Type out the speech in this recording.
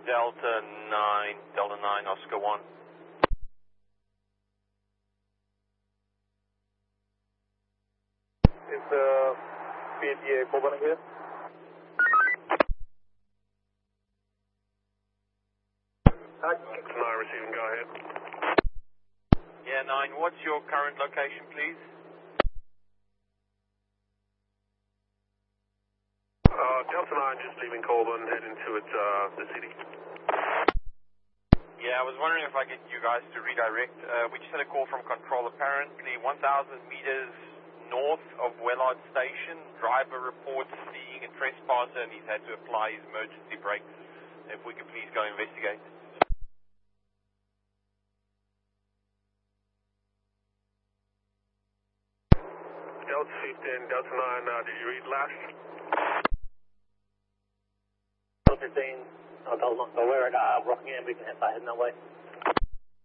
Delta 9, Oscar 1. Is PNTA Coburn here? Hi, 9 receiving, go ahead. Yeah, 9, what's your current location, please? Delta 9 just leaving Coburn, heading towards the city. Yeah, I was wondering if I could get you guys to redirect. We just had a call from control. Apparently 1,000 meters north of Wellard Station, driver reports seeing a trespasser and he's had to apply his emergency brakes. If we could please go investigate. Delta 15, Delta 9, did you read last? Delta 15, Delta, we're at Rockingham, we can start heading that way.